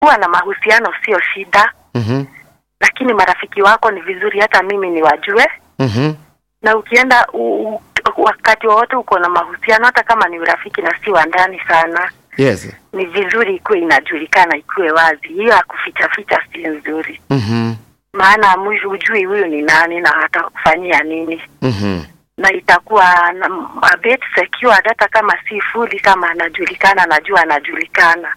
kuwa na mahusiano sio shida. Lakini marafiki wako ni vizuri hata mimi niwajue. Na ukienda wakati wote uko na mahusiano hata kama ni urafiki na si wa ndani sana. Yes. Ni vizuri ikuwe inajulikana, ikuwe wazi. Hiyo ya kuficha ficha si nzuri. Maana mwisho hujui huyu ni nani na hata kufanyia nini. Na itakuwa a bit secure hata kama si fully, kama anajulikana, najua anajulikana.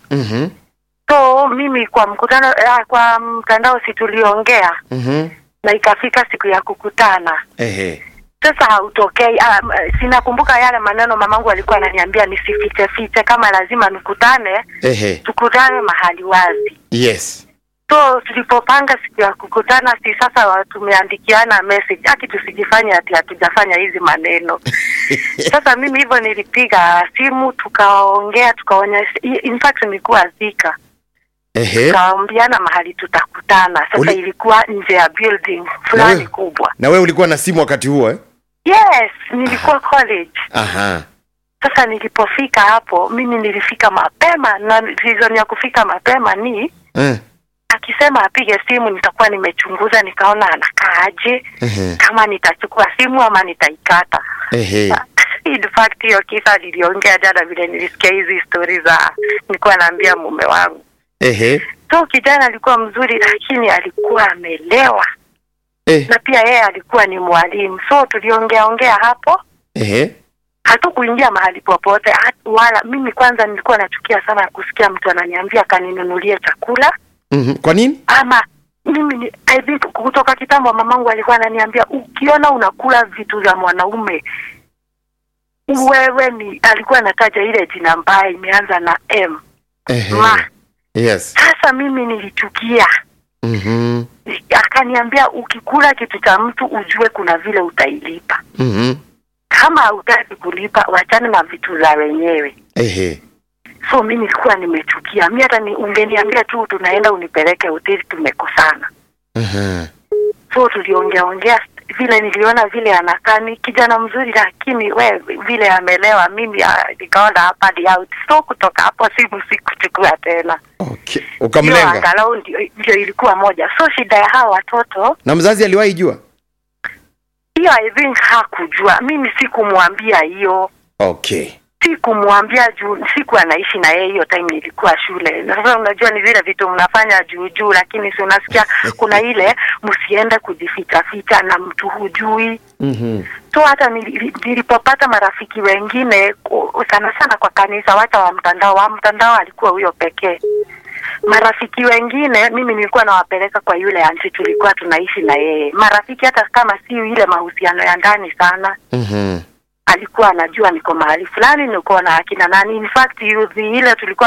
So mimi kwa mkutano kwa mtandao si tuliongea. Na ikafika siku ya kukutana. Sasa hautokei. Sinakumbuka yale maneno mamangu alikuwa ananiambia nisifiche fiche, kama lazima nikutane. Tukutane mahali wazi. Yes. So tulipopanga siku ya kukutana, si sasa tumeandikiana message ati tusijifanye ati hatujafanya hizi maneno. Sasa mimi hivyo nilipiga simu, tukaongea, tukaonyesha, in fact nilikuwa Thika. Tukaambiana mahali tutakutana. Sasa ilikuwa nje ya building fulani kubwa. Na wewe ulikuwa na simu wakati huo Yes, nilikuwa college. Sasa nilipofika hapo, mimi nilifika mapema, na reason ya kufika mapema ni akisema apige simu nitakuwa nimechunguza nikaona anakaaje, kama nitachukua simu ama nitaikata. In fact hiyo kisa niliongea jana vile nilisikia hizi stories nilikuwa naambia mume wangu. So kijana alikuwa mzuri lakini alikuwa amelewa. Na pia yeye alikuwa ni mwalimu. So tuliongea hapo. Hatukuingia mahali popote. Wala mimi kwanza nilikuwa nachukia sana kusikia mtu ananiambia kaninunulie chakula. Kwa nini? Ama mimi I think kutoka kitambo mamangu alikuwa ananiambia ukiona unakula vitu za mwanaume wewe ni, alikuwa anataja ile jina mbaya imeanza na M. Yes. Sasa mimi nilichukia. Akaniambia ukikula kitu cha mtu ujue kuna vile utailipa. Kama hutaki kulipa wachana na vitu za wenyewe. So mimi nilikuwa nimechukia. Mimi hata ungeniambia tu tunaenda unipeleke hoteli tumekosana. So tuliongea vile niliona vile anakaa ni kijana mzuri lakini wewe vile amelewa, mimi nikaona hapa di out. So kutoka hapo simu sikuchukua tena. Ukamlenga. Angalau ndio ilikuwa moja. So shida ya hawa watoto. Na mzazi aliwahi jua? Hiyo I think hakujua. Mimi sikumwambia hiyo. Sikumwambia juu siku anaishi na yeye hiyo time nilikuwa shule. Na sasa unajua ni vile vitu mnafanya juu lakini si unasikia kuna ile msiende kujificha ficha na mtu hujui. So hata nilipopata marafiki wengine sana kwa kanisa wacha wa mtandao alikuwa huyo pekee. Marafiki wengine mimi nilikuwa nawapeleka kwa yule anti tulikuwa tunaishi na yeye. Marafiki hata kama si ile mahusiano ya ndani sana. Alikuwa anajua niko mahali fulani niko na akina nani. In fact ile tulikuwa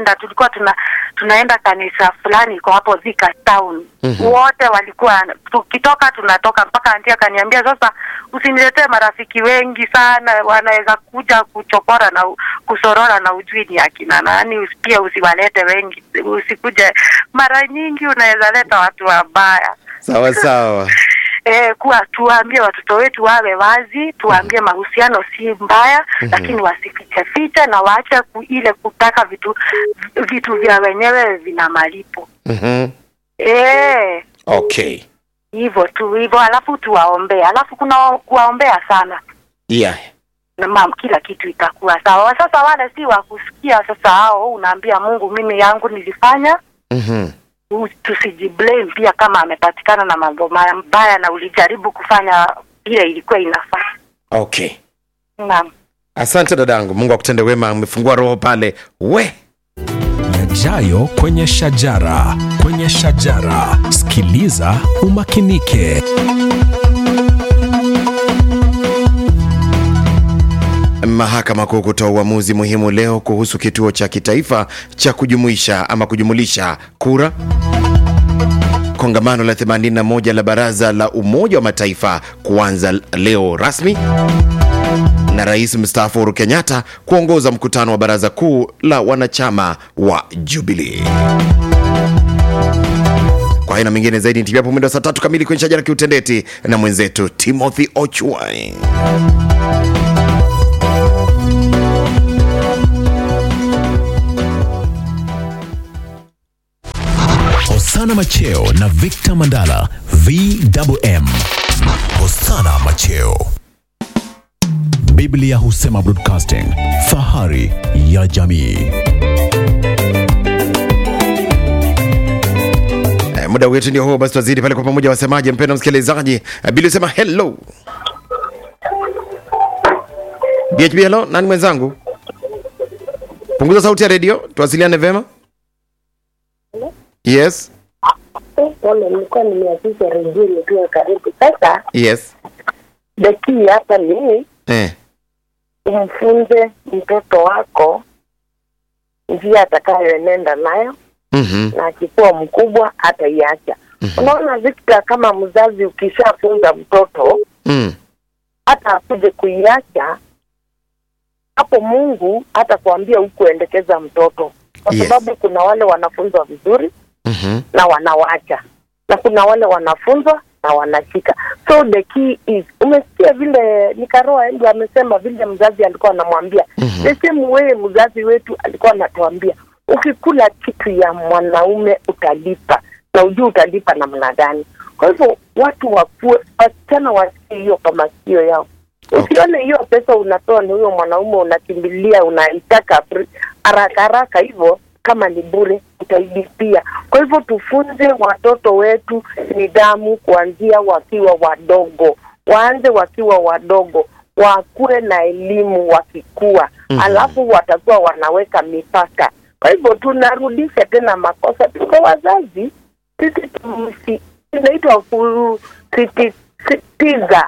tunaenda kanisa fulani kwa hapo Thika town. Wote walikuwa tukitoka tunatoka mpaka antia kaniambia sasa usiniletee marafiki wengi sana wanaweza kuja kuchokora na kusorora na ujui ni akina nani. Pia usiwalete wengi, usikuje mara nyingi unaweza leta watu wabaya. Sawa. Kuwa tuambie watoto wetu wawe wazi, tuambie mahusiano si mbaya, lakini wasifiche fiche na waache ile kutaka vitu vya wenyewe vina malipo. Hivyo alafu tuwaombee. Alafu kuna kuwaombea sana. Na kila kitu itakuwa sawa. Sasa wale si wa kusikia sasa hao unaambia Mungu mimi yangu nilifanya. Tusijiblame pia kama amepatikana na mambo mabaya na ulijaribu kufanya ile ilikuwa inafaa. Naam. Asante dadangu, Mungu akutende wema, umefungua roho pale. Yajayo kwenye shajara. Sikiliza umakinike. Mahakama Kuu kutoa uamuzi muhimu leo kuhusu kituo cha kitaifa cha kujumuisha ama kujumulisha kura. Kongamano la 81 la Baraza la Umoja wa Mataifa kuanza leo rasmi. Na Rais mstaafu Uhuru Kenyatta kuongoza mkutano wa Baraza Kuu la wanachama wa Jubilee. Kwa haina mengine zaidi nitibia hapo mwendo saa 3 kamili kwenye shajara kiutendeti na mwenzetu Timothy Ochuai. Hosana Macheo na Victor Mandala VMM. Hosana Macheo. Biblia husema broadcasting, fahari ya jamii. Muda wetu ndio huo, basi tuzidi pale kwa pamoja. Wasemaje mpendwa msikilizaji? Biblia sema hello. BHB hello, nani mwenzangu? Punguza sauti ya radio, tuwasiliane vema. Yes. Nilikuwa nimeanzisha redio nikiwa karibu. Sasa yes. Beki hapa ni umfunze mtoto wako njia atakayoenenda nayo. Na akikuwa mkubwa hataiacha. Unaona Victor, kama mzazi ukishafunza mtoto hata akuje kuiacha, hapo Mungu hata kuambia ukuendekeza mtoto. Kwa sababu kuna wale wanafunzwa vizuri na wanawacha, na kuna wale wanafunzwa na wanashika. So the key is, umesikia vile Nikaroa ndio amesema vile mzazi alikuwa anamwambia. The same way mzazi wetu alikuwa anatuambia, ukikula kitu ya mwanaume utalipa, na ujue utalipa namna gani. Kwa hivyo watu wakue, wasichana wasikie hiyo kama sio yao. Ukiona hiyo pesa unatoa ni huyo mwanaume, unakimbilia unaitaka haraka hivyo, kama ni bure utailipia. Kwa hivyo tufunze watoto wetu nidhamu kuanzia wakiwa wadogo. Waanze wakiwa wadogo, wakue na elimu wakikua. Alafu watakuwa wanaweka mipaka. Kwa hivyo tunarudisha tena makosa kwa wazazi. Sisi tunaitwa kusisitiza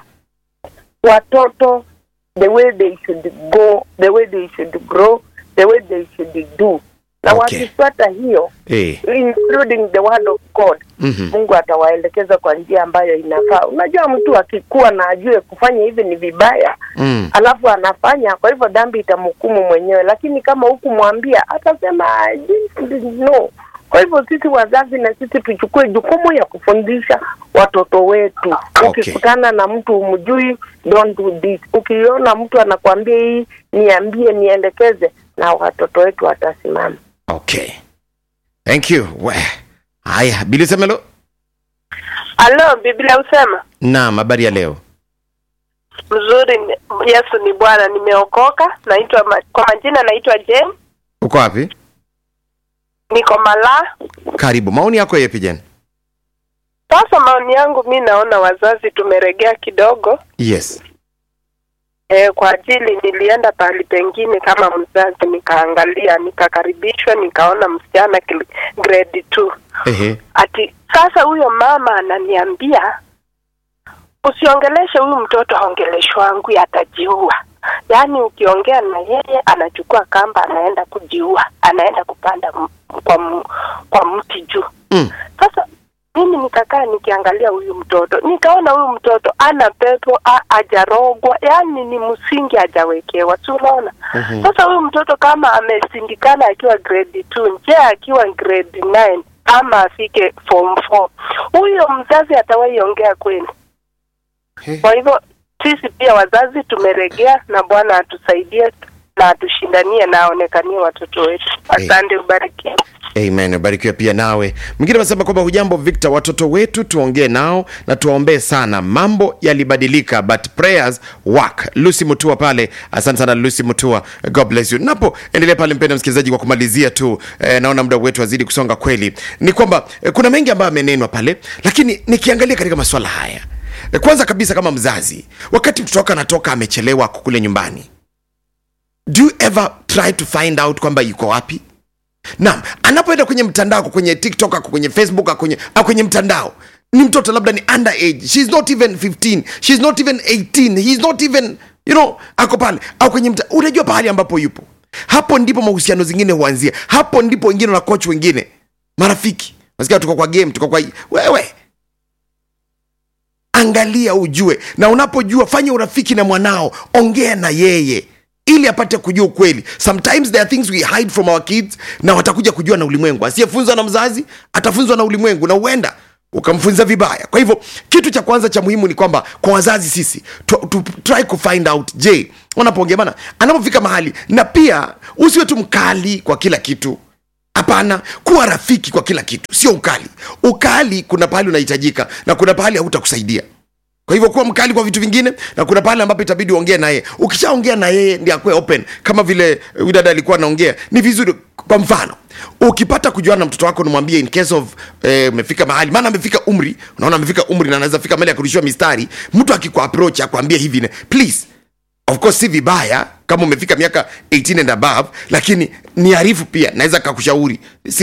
watoto the way they should go, the way they should grow, the way they should do. Na wakifuata hiyo, including the word of God, Mungu atawaelekeza kwa njia ambayo inafaa. Unajua mtu akikua na ajue kufanya hivi ni vibaya, alafu anafanya, kwa hivyo dhambi itamhukumu mwenyewe. Lakini kama hukumwambia, atasema no. Kwa hivyo sisi wazazi na sisi tuchukue jukumu ya kufundisha watoto wetu. Ukikutana na mtu umjui, don't do this. Ukiona mtu anakuambia hii, niambie, nielekeze, na watoto wetu watasimama. Okay. Thank you. Haya, Biblia sema hello. Hello, Biblia usema. Naam, habari ya leo? Mzuri, Yesu ni Bwana, nimeokoka. Naitwa kwa majina naitwa Jane. Uko wapi? Niko Mala. Karibu. Maoni yako yapi Jane? Sasa maoni yangu, mimi naona wazazi tumeregea kidogo. Yes. Kwa ajili nilienda pahali pengine kama mzazi, nikaangalia, nikakaribishwa, nikaona msichana grade 2. Ati sasa huyo mama ananiambia, usiongeleshe huyu mtoto, ongelesho wangu atajiua. Yaani ukiongea na yeye anachukua kamba, anaenda kujiua, anaenda kupanda kwa mti juu. Sasa mimi nikakaa nikiangalia huyu mtoto, nikaona huyu mtoto ana pepo, hajarogwa, yani ni msingi hajawekewa, unaona? Sasa huyu mtoto kama amesindikana akiwa grade 2, nje akiwa grade 9 ama afike form 4, huyo mzazi atawaiongea kweli? Kwa hivyo sisi pia wazazi tumeregea, na Bwana atusaidie na atushindanie na aonekanie watoto wetu. Asante, ubarikiwe. Amen, ubarikiwe pia nawe. Mwingine anasema kwamba hujambo Victor, watoto wetu tuongee nao na tuwaombee sana. Mambo yalibadilika but prayers work. Lucy Mutua pale. Asante sana Lucy Mutua. God bless you. Napo endelea pale mpendwa msikilizaji, kwa kumalizia tu naona muda wetu wazidi kusonga kweli. Ni kwamba kuna mengi ambayo amenenwa pale, lakini nikiangalia katika masuala haya, kwanza kabisa kama mzazi, wakati mtoto wako anatoka amechelewa kukule nyumbani, do you ever try to find out kwamba yuko wapi? Naam, anapoenda kwenye mtandao, kwenye TikTok, kwenye Facebook, kwenye mtandao, ni mtoto labda ni underage, she's not even 15, she's not even 18, he's not even, ako pale, au kwenye unajua pahali ambapo yupo. Hapo ndipo mahusiano zingine huanzia. Hapo ndipo wengine na coach wengine, marafiki. Unasikia tuko kwa game, tuko kwa wewe. Angalia ujue, na unapojua fanya urafiki na mwanao, ongea na yeye ili apate kujua ukweli. Sometimes there are things we hide from our kids, na watakuja kujua na ulimwengu. Asiyefunzwa na mzazi atafunzwa na ulimwengu, na uenda ukamfunza vibaya. Kwa hivyo kitu cha kwanza cha muhimu ni kwamba kwa wazazi sisi try to find out, je, wanapoongea bana anapofika mahali, na pia usiwe tu mkali kwa kila kitu. Hapana, kuwa rafiki kwa kila kitu, sio ukali. Ukali kuna pahali unahitajika na kuna pahali hautakusaidia. Kwa hivyo kuwa mkali kwa vitu vingine, na kuna pale ambapo itabidi uongee na yeye. Ukishaongea na yeye ndiye akue open, kama vile huyu dada alikuwa anaongea. Ni vizuri, kwa mfano, ukipata kujuana na mtoto wako, nimwambie in case of umefika mahali, maana amefika umri, unaona amefika umri na anaweza fika mahali ya kurudishwa mistari. Mtu akikuwa approach akwambie hivi, please, of course si vibaya kama umefika miaka 18 and above, lakini ni arifu pia, naweza kukushauri,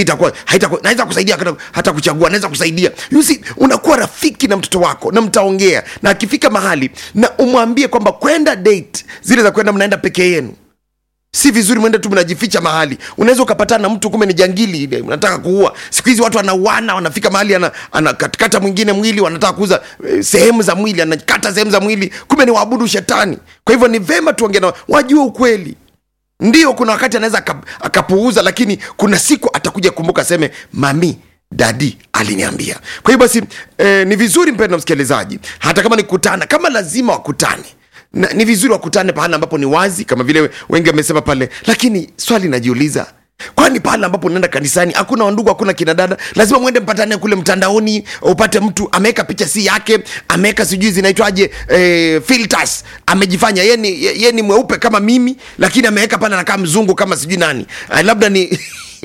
naweza kusaidia hata kuchagua, naweza kusaidia. You see, unakuwa rafiki na mtoto wako na mtaongea, na akifika mahali na umwambie kwamba kwenda date zile za kwenda mnaenda peke yenu si vizuri, mwende tu mnajificha mahali. Unaweza ukapatana na mtu kumbe ni jangili, unataka kuua. Siku hizi watu wanauana, wanafika mahali anakatakata mwingine mwili, wanataka kuuza sehemu za mwili, anakata sehemu za mwili, kumbe ni waabudu shetani. Kwa hivyo ni vema tuongee nao, wajue ukweli. Ndio kuna wakati anaweza akapuuza, lakini kuna siku atakuja kumbuka, seme mami, dadi aliniambia. Kwa hivyo basi ni vizuri mpendwa msikilizaji, hata kama ni kukutana, kama lazima wakutane, ni vizuri wakutane pahali ambapo ni wazi, kama vile wengi wamesema pale. Lakini swali najiuliza, kwani pahali ambapo unaenda kanisani hakuna wandugu, hakuna kina dada? Lazima mwende mpatane kule mtandaoni, upate mtu ameweka picha si yake, ameweka sijui zinaitwaje filters, amejifanya yeye ni mweupe kama mimi, lakini ameweka pale anakaa mzungu kama sijui nani, labda ni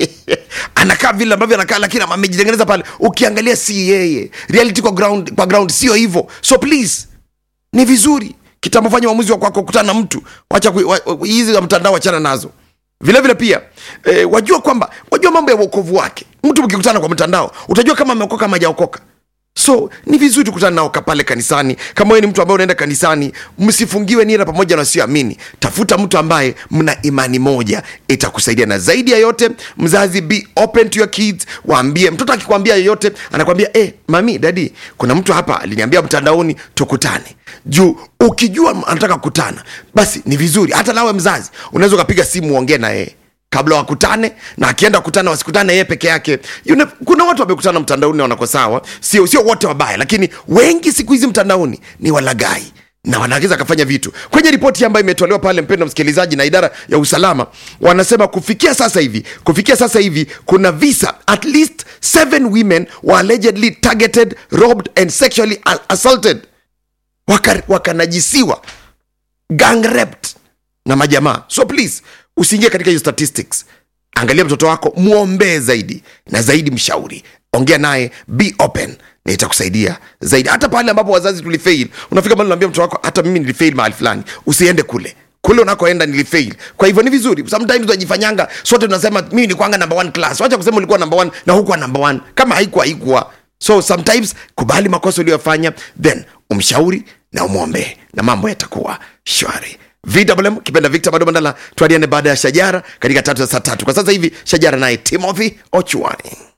anakaa vile ambavyo anakaa, lakini amejitengeneza pale. Ukiangalia si yeye, reality kwa ground sio hivyo. So please, ni vizuri kitambofanya uamuzi wako kukutana na mtu, acha hizi za mtandao, achana nazo. Vile vile pia wajua mambo ya wokovu wake. Mtu mkikutana kwa mtandao utajua kama ameokoka ama hajaokoka. So ni vizuri tukutana nao pale kanisani. Kama wewe ni mtu ambaye unaenda kanisani, msifungiwe nira pamoja na wasioamini. Tafuta mtu ambaye mna imani moja, itakusaidia. Na zaidi ya yote, mzazi, be open to your kids. Waambie, mtoto akikwambia yoyote, anakwambia mami, daddy, kuna mtu hapa aliniambia mtandaoni tukutane. Juu ukijua anataka kukutana, basi ni vizuri hata nawe mzazi unaweza ukapiga simu uongee na yeye kabla wakutane, na akienda kukutana wasikutane yeye peke yake. Kuna watu wamekutana mtandaoni na wanako sawa, sio wote wabaya, lakini wengi siku hizi mtandaoni ni walagai na wanaweza kufanya vitu. Kwenye ripoti ambayo imetolewa pale, mpendwa msikilizaji, na idara ya usalama, wanasema kufikia sasa hivi kuna visa at least 7 women were allegedly targeted, robbed and sexually assaulted. Wakanajisiwa, gang raped na majamaa. So please, usiingie katika hiyo statistics. Angalia mtoto wako, muombe zaidi na zaidi, mshauri, ongea naye, be open, na itakusaidia zaidi. Hata pale ambapo wazazi tulifail, unafika mahali unaambia mtoto wako, hata mimi nilifail mahali fulani, usiende kule unakoenda nilifail. Kwa hivyo ni vizuri, sometimes tunajifanyanga sote tunasema mimi nilikuwa number 1 class. Wacha kusema ulikuwa number 1 na hukuwa number 1, kama haikuwa. So sometimes kubali makosa uliyofanya, then umshauri na umuombe, na mambo yatakuwa shwari. VMM kipenda Victor Mandala, tuadiane baada ya Shajara katika 3 za saa 3. Kwa sasa hivi Shajara naye Timothy Ochuani.